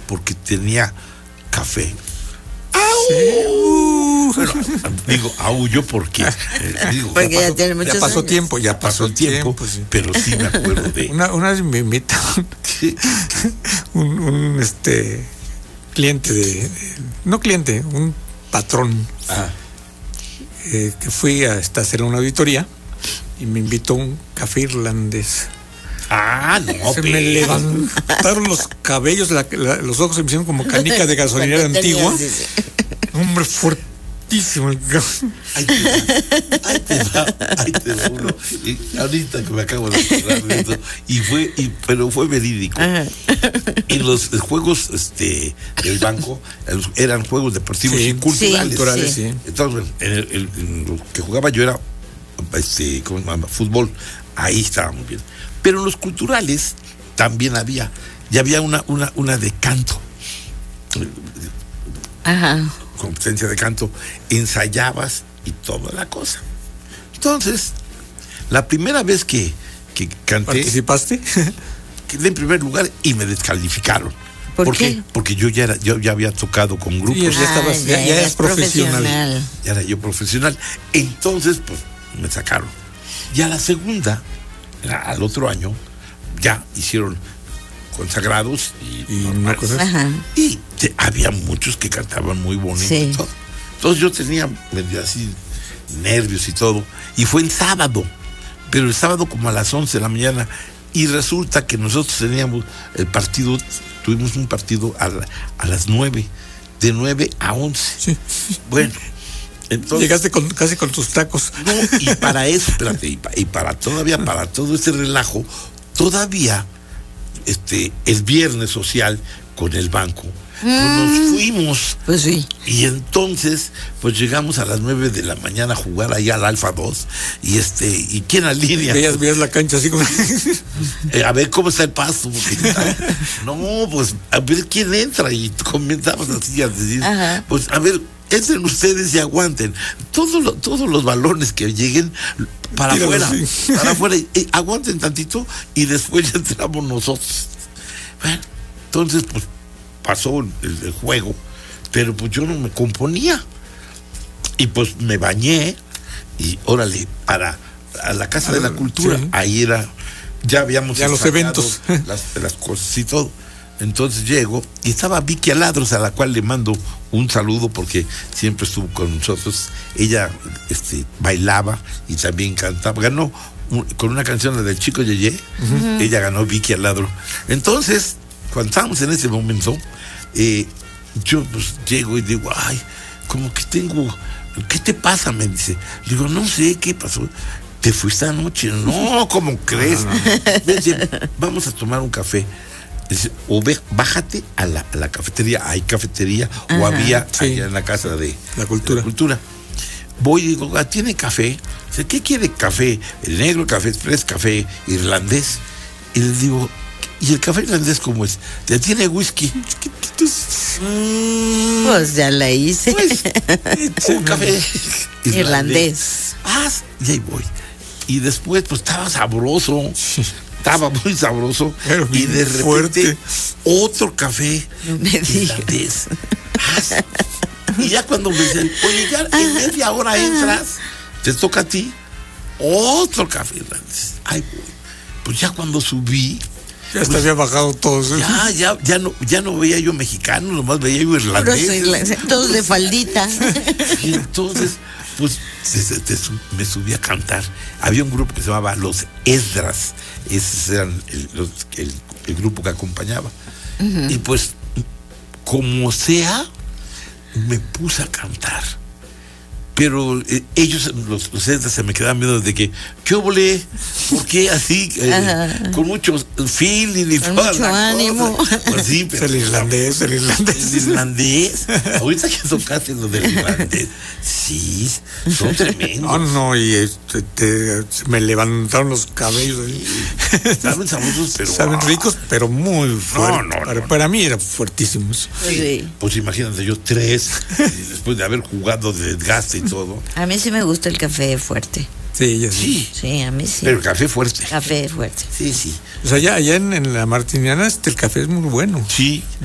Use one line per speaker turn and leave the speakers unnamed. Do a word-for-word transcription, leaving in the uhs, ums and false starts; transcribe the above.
porque tenía café.
Sí. Uh.
Bueno, digo, aullo porque eh, digo,
porque
ya
ya
pasó,
tiene muchos
ya pasó
años.
tiempo, ya
pasó el tiempo,
tiempo sí.
Pero sí me acuerdo de
una, una vez me invita un, un este cliente de, de no cliente, un patrón
ah.
eh, que fui a, hasta hacer una auditoría y me invitó un café irlandés.
Ah, no,
se
pero...
me levantaron los cabellos, la, la, los ojos se me hicieron como canica de gasolinera antigua. Hombre, fuertísimo el café.
Ahí te va, ahí te va, ahí te va uno. Y ahorita que me acabo de acordar de esto, y fue, y, pero fue verídico. Ajá. Y los juegos este, del banco eran juegos deportivos sí, y culturales.
Sí, culturales sí.
Entonces, en el, el, en lo que jugaba yo era este, ¿cómo se llama? Fútbol. Ahí estaba muy bien. Pero en los culturales también había, ya había una, una, una de canto.
Ajá.
Competencia de canto, ensayabas y toda la cosa. Entonces, la primera vez que, que canté.
¿Participaste?
Quedé en primer lugar y me descalificaron.
¿Por,
¿Por
qué?
qué? Porque yo ya era, yo ya había tocado con grupos.
Sí, ya, estabas,
ah,
ya,
ya,
ya
eres
es profesional.
profesional.
Ya era yo profesional. Entonces, pues, me sacaron. Y a la segunda, al otro año, ya hicieron consagrados y,
y, no
y te, había muchos que cantaban muy bonito.
Sí.
Y todo. Entonces yo tenía medio así nervios y todo. Y fue el sábado, pero el sábado como a las once de la mañana. Y resulta que nosotros teníamos el partido, tuvimos un partido a, la, a las nueve, de nueve a once.
Sí.
Bueno. Entonces,
llegaste con, casi con tus tacos.
No, y para eso, espérate, y, para, y para todavía, para todo este relajo, todavía este el viernes social con el banco, pues nos fuimos.
Pues sí.
Y entonces, pues llegamos a las nueve de la mañana a jugar allá al Alfa dos, y este, y quién alinea.
Veías, veías la cancha así como.
eh, a ver cómo está el paso. No, pues a ver quién entra, y comenzamos así a decir, ajá, pues a ver. Entren ustedes y aguanten todos los, todos los balones que lleguen para
Tíralo,
afuera,
sí.
para afuera, y, y aguanten tantito y después ya entramos nosotros. Bueno, entonces pues pasó el, el juego, pero pues yo no me componía y pues me bañé y órale para a la Casa de la Cultura, sí. Ahí era, ya habíamos
ya los eventos,
las, las cosas y todo. Entonces llego y estaba Vicky Aladros, a la cual le mando un saludo porque siempre estuvo con nosotros. Ella este, bailaba y también cantaba. Ganó un, con una canción, la del Chico Yeye. Uh-huh. Ella ganó, Vicky Aladros. Entonces, cuando estábamos en ese momento, eh, yo pues llego y digo, ay, como que tengo, ¿qué te pasa? Me dice. Le digo, no sé, ¿qué pasó? ¿Te fuiste anoche? No, ¿cómo crees? No, no. Me dice, vamos a tomar un café. Dice, o ve, bájate a la, a la cafetería, hay cafetería, ajá, o había sí, allá en la Casa de
la Cultura.
De la cultura. Voy y digo, ¿tiene café? Dice, ¿qué quiere café? El negro, café express, café irlandés. Y le digo, ¿y el café irlandés cómo es? ¿Ya tiene whisky?
Pues ya la hice.
Pues, un café irlandés.
irlandés.
Ah, y ahí voy. Y después, pues estaba sabroso. Estaba muy sabroso.
Pero
y de repente
fuerte.
Otro café
no me
irlandés. Y ya cuando me dicen, oye, ya en media hora entras, te toca a ti otro café irlandés. Ay, pues ya cuando subí,
ya hasta pues, había bajado todos. ¿Eh?
Ya, ya, ya no, ya no veía yo mexicano, nomás veía yo irlandés.
Todos de faldita.
Y entonces, pues te, te, te, me subí a cantar. Había un grupo que se llamaba Los Esdras. Ese era el, el, el, el grupo que acompañaba. Uh-huh. Y pues, como sea, me puse a cantar. Pero eh, ellos, los, los Esdras, se me quedaban viendo de que, ¿qué volé? ¿Por qué así? Eh, con mucho feeling y
con
toda
mucho
la
ánimo.
Cosa. Pues sí, pero
el irlandés, el irlandés.
El irlandés. Ahorita que tocaste lo del irlandés. Sí, son tremendos.
No, no, y este, te, me levantaron los cabellos.
Sí. Saben sabrosos, pero.
Saben ricos, pero muy fuertes.
No, no,
para,
no.
para mí eran fuertísimos.
Sí.
Pues imagínate, yo tres, después de haber jugado de desgaste y todo.
A mí sí me gusta el café fuerte.
Sí, ya
sí.
Sí, a mí sí.
Pero café fuerte.
Café fuerte.
Sí, sí.
O sea, allá, allá en, en la Martiniana este, el café es muy bueno.
Sí.